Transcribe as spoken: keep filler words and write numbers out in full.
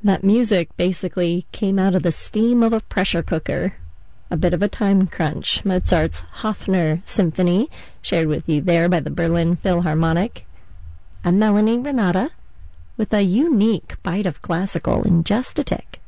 That music basically came out of the steam of a pressure cooker. A bit of a time crunch. Mozart's Hofner Symphony, shared with you there by the Berlin Philharmonic. A Melanie Renata with a unique bite of classical in just a tick.